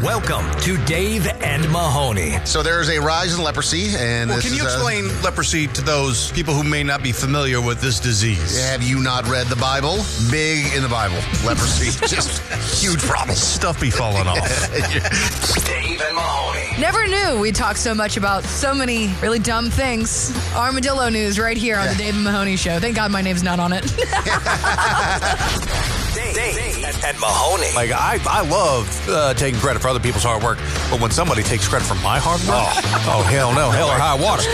Welcome to Dave and Mahoney. So there is a rise in leprosy, and Can you explain leprosy to those people who may not be familiar with this disease? Have you not read the Bible? Big in the Bible. Leprosy, just huge problem. Stuff be falling off. Dave and Mahoney. Never knew we'd talk so much about so many really dumb things. Armadillo news right here on the Dave and Mahoney Show. Thank God my name's not on it. Dave and Mahoney. Like, I love taking credit for other people's hard work, but when somebody takes credit for my hard work, oh hell no, hell or high water.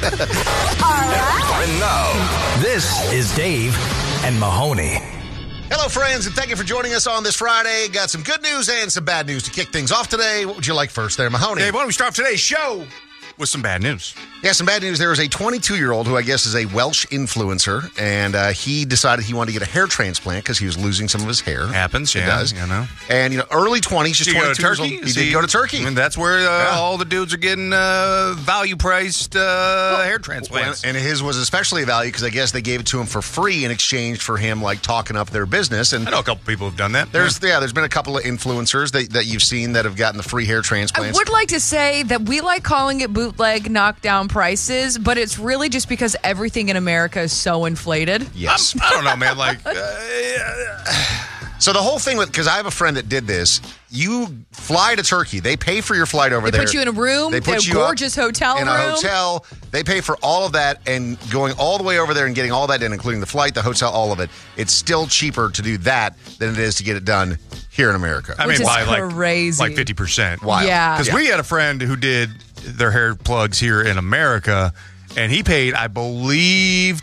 And now, this is Dave and Mahoney. Hello, friends, and thank you for joining us on this Friday. Got some good news and some bad news to kick things off today. What would you like first there, Mahoney? Dave, why don't we start off today's show with some bad news? Yeah, some bad news. There is a 22-year-old who I guess is a Welsh influencer, and he decided he wanted to get a hair transplant because he was losing some of his hair. Happens, It yeah. does. You know. And, early 20s, just Did he go 22 to years old. Turkey? He did go to Turkey. I mean, that's where all the dudes are getting value-priced hair transplants. And his was especially a value because I guess they gave it to him for free in exchange for him, talking up their business. And I know a couple people who've done that. there's been a couple of influencers that you've seen that have gotten the free hair I transplants. would like to say that we like calling it bootleg knockdown prices, but it's really just because everything in America is so inflated. Yes. I don't know, man. Like, So the whole thing because I have a friend that did this. You fly to Turkey. They pay for your flight over They there. put you in a room, They put a you up gorgeous hotel in room. a hotel. They pay for all of that, and going all the way over there and getting all that in, including the flight, the hotel, all of it. It's still cheaper to do that than it is to get it done here in America. I Which mean, is by crazy. like 50%. Wild. Yeah. Because we had a friend who did their hair plugs here in America, and he paid, I believe,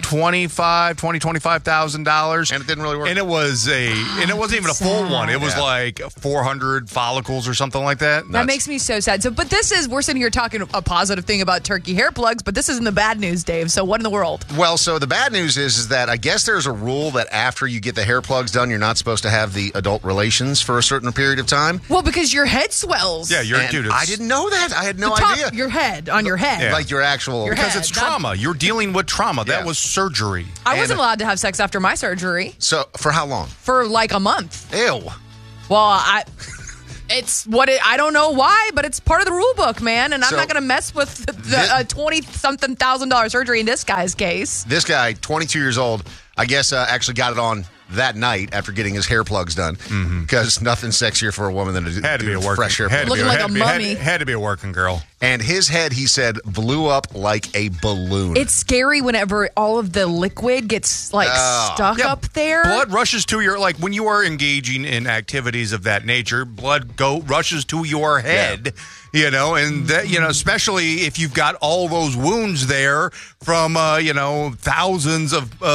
$25,000, And it didn't really work. And it wasn't even a full one. It was like 400 follicles or something like that. That makes me so sad. But we're sitting here talking a positive thing about turkey hair plugs, but this isn't the bad news, Dave. So what in the world? Well, so the bad news is that I guess there's a rule that after you get the hair plugs done, you're not supposed to have the adult relations for a certain period of time. Well, because your head swells. Yeah, And I didn't know that. I had no the top, idea. your head, on your head. Yeah. Like your actual... Your because head, it's not- trauma. You're dealing with trauma. That Yeah. was surgery. I wasn't allowed to have sex after my surgery So, for how long? for like a month. Ew. Well, I don't know why, but it's part of the rule book, man. And I'm So- not going to mess with the $20-something thousand surgery in this guy's case. This guy, 22 years old, I guess actually got it on that night after getting his hair plugs done. Because nothing's sexier for a woman than to Had to be a working. fresh hair had to plugs. be- Looking like had a to be- mummy. Had to be a working girl. And his head, he said, blew up like a balloon. It's scary whenever all of the liquid gets stuck Yeah, up there. Blood rushes to your, like when you are engaging in activities of that nature, blood rushes to your head, and that, especially if you've got all those wounds there from, thousands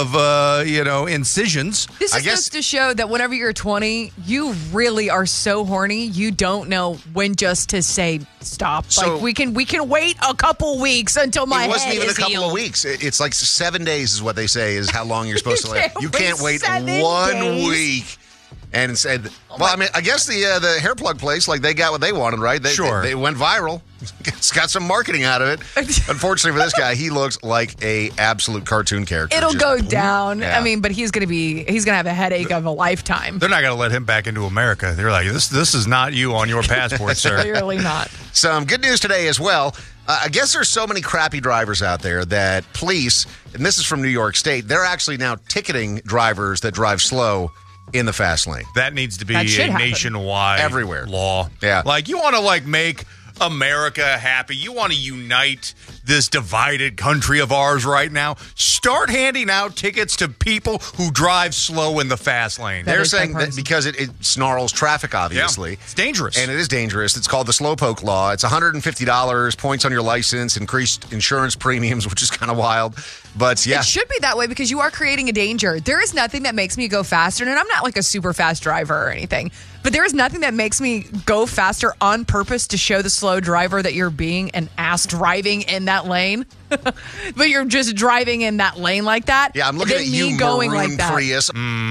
of incisions. This is just to show that whenever you're 20, you really are so horny, you don't know when just to say stop. So- we can wait a couple weeks until my It wasn't head even a is couple healed. of weeks. It's like 7 days is what they say is how long you're supposed to live. can't You can't wait wait 7 1 days. week. And said, I guess the hair plug place, they got what they wanted, right? They went viral. It's got some marketing out of it. Unfortunately for this guy, he looks like a absolute cartoon character. It'll Just- go down. Yeah. I mean, but he's gonna have a headache of a lifetime. They're not going to let him back into America. They're like, this is not you on your passport, sir. Clearly not. Some good news today as well. I guess there's so many crappy drivers out there that police, and this is from New York State, they're actually now ticketing drivers that drive slow in the fast lane. That needs to be That a should happen. nationwide Everywhere. law. Yeah. Like, you want to, make America happy. You want to unite this divided country of ours right now. Start handing out tickets to people who drive slow in the fast lane. That They're is saying that bipartisan. because it snarls traffic, obviously. Yeah, it's dangerous. And it is dangerous. It's called the Slowpoke Law. It's $150, points on your license, increased insurance premiums, which is kind of wild. But yeah. It should be that way because you are creating a danger. There is nothing that makes me go faster, and I'm not like a super fast driver or anything, but there is nothing that makes me go faster on purpose to show the slow driver that you're being an ass driving in that lane. But you're just driving in that lane like that. Yeah, I'm looking than at me you, going Maroon like that. Prius.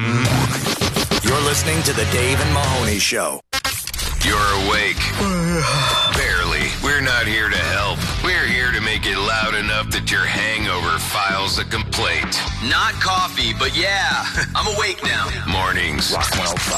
You're listening to the Dave and Mahoney Show. You're awake. Barely. We're not here to help. We're here to make it loud enough that your hangover files a complaint. Not coffee, but yeah, I'm awake now. Mornings.